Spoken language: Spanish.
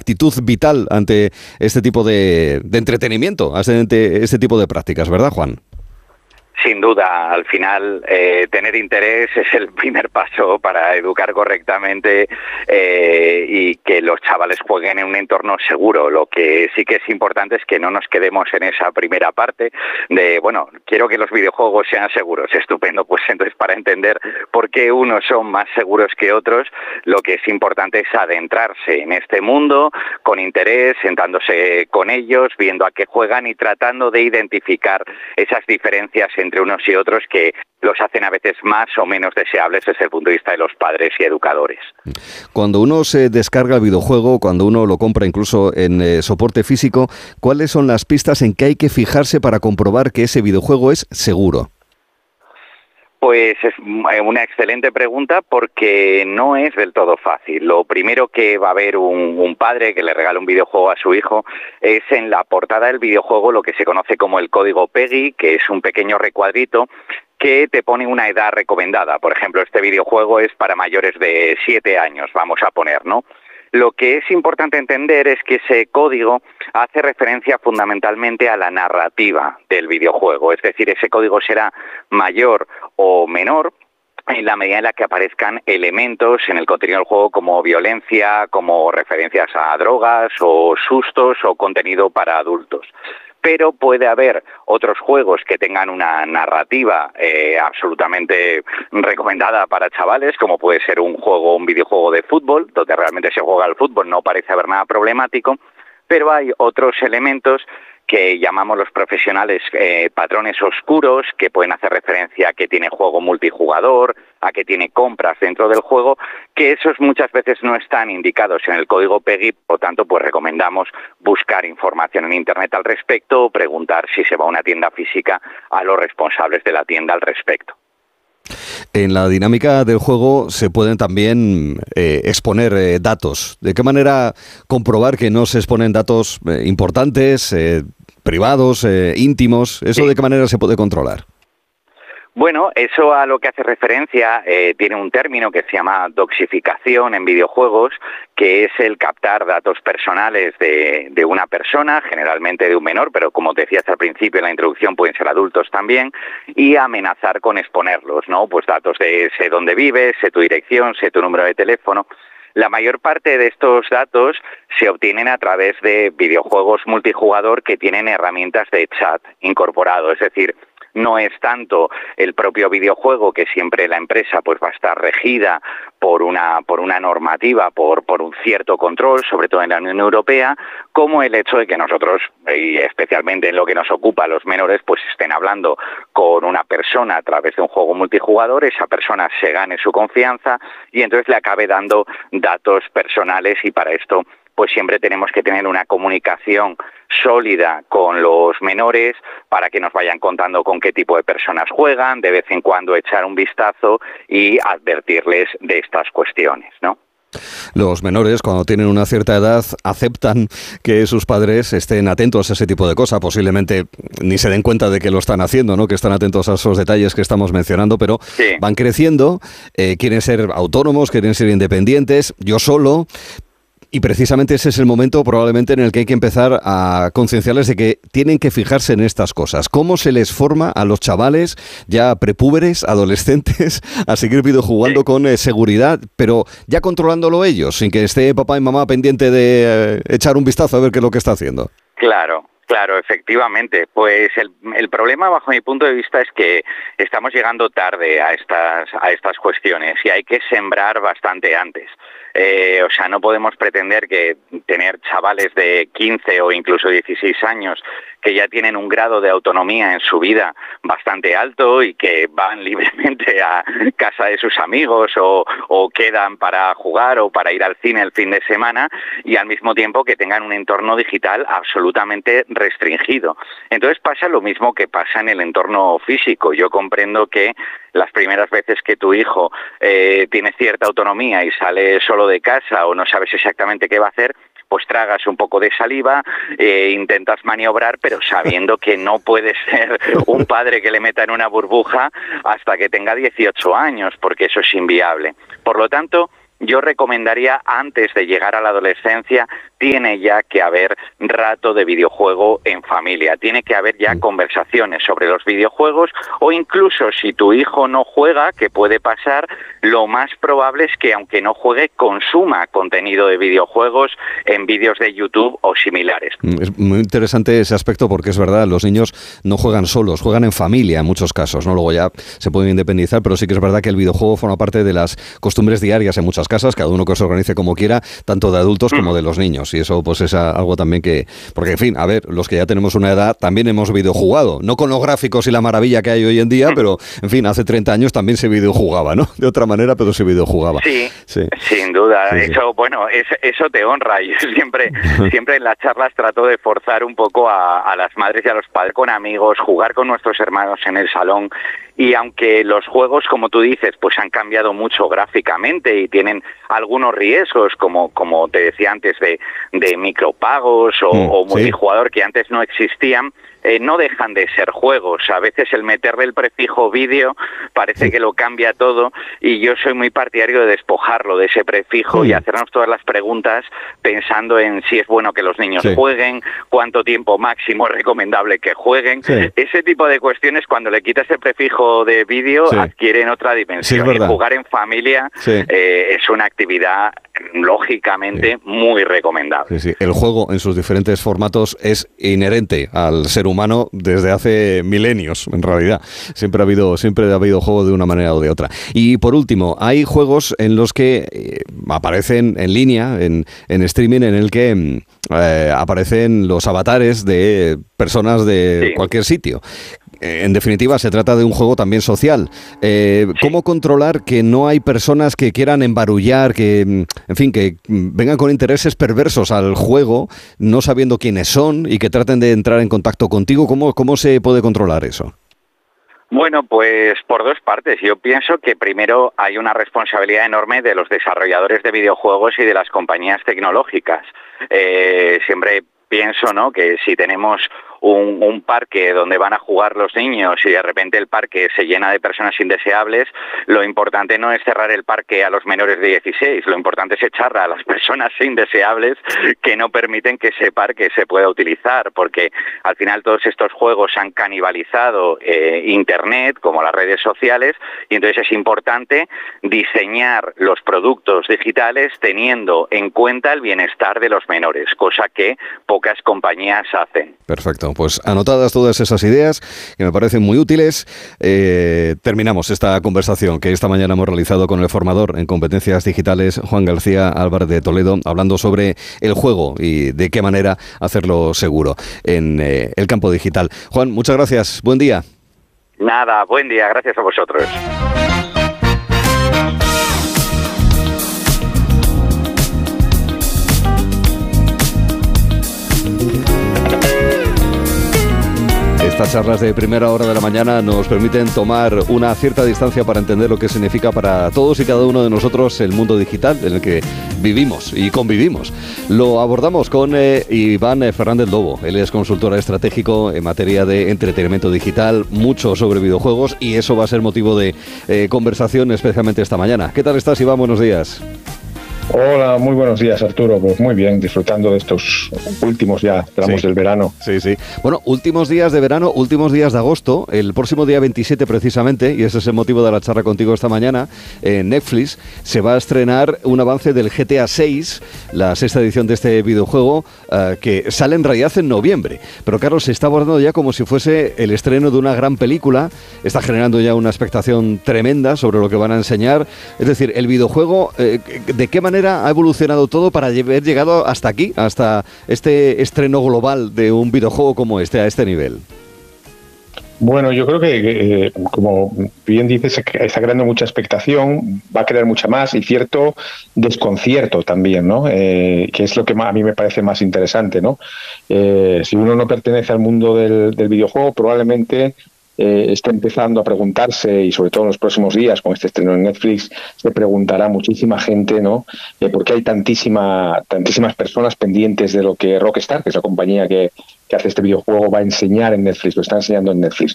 actitud vital ante este tipo de entretenimiento, ante este tipo de prácticas, ¿verdad, Juan? Sin duda, al final tener interés es el primer paso para educar correctamente y que los chavales jueguen en un entorno seguro. Lo que sí que es importante es que no nos quedemos en esa primera parte de, bueno, quiero que los videojuegos sean seguros. Estupendo, pues entonces para entender por qué unos son más seguros que otros, lo que es importante es adentrarse en este mundo con interés, sentándose con ellos, viendo a qué juegan y tratando de identificar esas diferencias entre unos y otros que los hacen a veces más o menos deseables desde el punto de vista de los padres y educadores. Cuando uno se descarga el videojuego, cuando uno lo compra incluso en soporte físico, ¿cuáles son las pistas en que hay que fijarse para comprobar que ese videojuego es seguro? Pues es una excelente pregunta porque no es del todo fácil. Lo primero que va a ver un padre que le regala un videojuego a su hijo es en la portada del videojuego lo que se conoce como el código PEGI, que es un pequeño recuadrito que te pone una edad recomendada. Por ejemplo, este videojuego es para mayores de 7 años, vamos a poner, ¿no? Lo que es importante entender es que ese código hace referencia fundamentalmente a la narrativa del videojuego, es decir, ese código será mayor o menor en la medida en la que aparezcan elementos en el contenido del juego como violencia, como referencias a drogas o sustos o contenido para adultos. Pero puede haber otros juegos que tengan una narrativa absolutamente recomendada para chavales, como puede ser un videojuego de fútbol, donde realmente se juega al fútbol, no parece haber nada problemático, pero hay otros elementos que llamamos los profesionales patrones oscuros, que pueden hacer referencia a que tiene juego multijugador, a que tiene compras dentro del juego, que esos muchas veces no están indicados en el código PEGI, por lo tanto, pues recomendamos buscar información en Internet al respecto o preguntar si se va a una tienda física a los responsables de la tienda al respecto. En la dinámica del juego se pueden también exponer datos. ¿De qué manera comprobar que no se exponen datos importantes, privados, íntimos? ¿Eso Sí. de qué manera se puede controlar? Bueno, eso a lo que hace referencia tiene un término que se llama doxificación en videojuegos, que es el captar datos personales de una persona, generalmente de un menor, pero como te decías al principio en la introducción pueden ser adultos también, y amenazar con exponerlos, ¿no? Pues datos de sé dónde vives, sé tu dirección, sé tu número de teléfono. La mayor parte de estos datos se obtienen a través de videojuegos multijugador que tienen herramientas de chat incorporado, es decir, no es tanto el propio videojuego, que siempre la empresa pues va a estar regida por una normativa, por un cierto control, sobre todo en la Unión Europea, como el hecho de que nosotros, y especialmente en lo que nos ocupa a los menores, pues estén hablando con una persona a través de un juego multijugador, esa persona se gane su confianza y entonces le acabe dando datos personales, y para esto pues siempre tenemos que tener una comunicación sólida con los menores para que nos vayan contando con qué tipo de personas juegan, de vez en cuando echar un vistazo y advertirles de estas cuestiones, ¿no? Los menores, cuando tienen una cierta edad, aceptan que sus padres estén atentos a ese tipo de cosas. Posiblemente ni se den cuenta de que lo están haciendo, ¿no? Que están atentos a esos detalles que estamos mencionando, pero Sí. van creciendo, quieren ser autónomos, quieren ser independientes, yo solo. Y precisamente ese es el momento probablemente en el que hay que empezar a concienciarles de que tienen que fijarse en estas cosas. ¿Cómo se les forma a los chavales ya prepúberes, adolescentes, a seguir videojugando con seguridad, pero ya controlándolo ellos, sin que esté papá y mamá pendiente de echar un vistazo a ver qué es lo que está haciendo? Claro, efectivamente. Pues el problema, bajo mi punto de vista, es que estamos llegando tarde a estas cuestiones y hay que sembrar bastante antes. O sea, no podemos pretender que tener chavales de 15 o incluso 16 años que ya tienen un grado de autonomía en su vida bastante alto y que van libremente a casa de sus amigos o quedan para jugar o para ir al cine el fin de semana, y al mismo tiempo que tengan un entorno digital absolutamente restringido. Entonces pasa lo mismo que pasa en el entorno físico. Yo comprendo que las primeras veces que tu hijo tiene cierta autonomía y sale solo de casa o no sabes exactamente qué va a hacer, pues tragas un poco de saliva, intentas maniobrar, pero sabiendo que no puedes ser un padre que le meta en una burbuja hasta que tenga 18 años, porque eso es inviable. Por lo tanto, yo recomendaría, antes de llegar a la adolescencia, tiene ya que haber rato de videojuego en familia, tiene que haber ya conversaciones sobre los videojuegos, o incluso si tu hijo no juega, que puede pasar, lo más probable es que aunque no juegue, consuma contenido de videojuegos en vídeos de YouTube o similares. Es muy interesante ese aspecto porque es verdad, los niños no juegan solos, juegan en familia en muchos casos, ¿no? Luego ya se pueden independizar, pero sí que es verdad que el videojuego forma parte de las costumbres diarias en muchas casas, cada uno que se organice como quiera, tanto de adultos como de los niños, y eso pues es algo también que, porque en fin, a ver, los que ya tenemos una edad también hemos videojugado, no con los gráficos y la maravilla que hay hoy en día, pero en fin, hace 30 años también se videojugaba, ¿no? De otra manera, pero se videojugaba. Sí, sin duda, eso, bueno, eso te honra, y siempre en las charlas trato de forzar un poco a las madres y a los padres con amigos, jugar con nuestros hermanos en el salón, y aunque los juegos, como tú dices, pues han cambiado mucho gráficamente y tienen algunos riesgos, como te decía antes, de micropagos o multijugador que antes no existían, no dejan de ser juegos. A veces el meterle el prefijo vídeo parece que lo cambia todo, y yo soy muy partidario de despojarlo de ese prefijo y hacernos todas las preguntas pensando en si es bueno que los niños jueguen, cuánto tiempo máximo es recomendable que jueguen. Ese tipo de cuestiones, cuando le quitas el prefijo de vídeo, adquieren otra dimensión. Y jugar en familia es una actividad lógicamente muy recomendable. El juego en sus diferentes formatos es inherente al ser humano desde hace milenios, en realidad. Siempre ha habido juego de una manera o de otra. Y por último, hay juegos en los que aparecen en línea, en streaming, en el que aparecen los avatares de personas de cualquier sitio. En definitiva, se trata de un juego también social. ¿Cómo controlar que no hay personas que quieran embarullar, que, en fin, que vengan con intereses perversos al juego, no sabiendo quiénes son y que traten de entrar en contacto contigo? ¿Cómo se puede controlar eso? Bueno, pues por dos partes. Yo pienso que primero hay una responsabilidad enorme de los desarrolladores de videojuegos y de las compañías tecnológicas. Siempre pienso, ¿no?, que si tenemos un parque donde van a jugar los niños y de repente el parque se llena de personas indeseables, lo importante no es cerrar el parque a los menores de 16, lo importante es echar a las personas indeseables que no permiten que ese parque se pueda utilizar, porque al final todos estos juegos han canibalizado Internet, como las redes sociales, y entonces es importante diseñar los productos digitales teniendo en cuenta el bienestar de los menores, cosa que pocas compañías hacen. Perfecto, pues anotadas todas esas ideas que me parecen muy útiles, terminamos esta conversación que esta mañana hemos realizado con el formador en competencias digitales Juan García Álvarez de Toledo, hablando sobre el juego y de qué manera hacerlo seguro en el campo digital. Juan, muchas gracias, buen día. Nada, buen día, gracias a vosotros. Estas charlas de primera hora de la mañana nos permiten tomar una cierta distancia para entender lo que significa para todos y cada uno de nosotros el mundo digital en el que vivimos y convivimos. Lo abordamos con Iván Fernández Lobo. Él es consultor estratégico en materia de entretenimiento digital, mucho sobre videojuegos, y eso va a ser motivo de conversación especialmente esta mañana. ¿Qué tal estás, Iván? Buenos días. Hola, muy buenos días, Arturo. Pues muy bien, disfrutando de estos últimos ya tramos del verano. Sí. Bueno, últimos días de verano, últimos días de agosto, el próximo día 27 precisamente, y ese es el motivo de la charla contigo esta mañana, en Netflix se va a estrenar un avance del GTA 6, la sexta edición de este videojuego, que sale en realidad en noviembre. Pero claro, se está abordando ya como si fuese el estreno de una gran película, está generando ya una expectación tremenda sobre lo que van a enseñar. Es decir, el videojuego, ¿de qué manera ha evolucionado todo para haber llegado hasta aquí, hasta este estreno global de un videojuego como este, a este nivel? Bueno, yo creo que como bien dices, está creando mucha expectación, va a crear mucha más y cierto desconcierto también, ¿no? Que es lo que a mí me parece más interesante, ¿no? Si uno no pertenece al mundo del videojuego, probablemente está empezando a preguntarse, y sobre todo en los próximos días con este estreno en Netflix se preguntará muchísima gente, ¿no? ¿Por qué hay tantísimas personas pendientes de lo que Rockstar, que es la compañía que hace este videojuego, va a enseñar en Netflix, lo está enseñando en Netflix?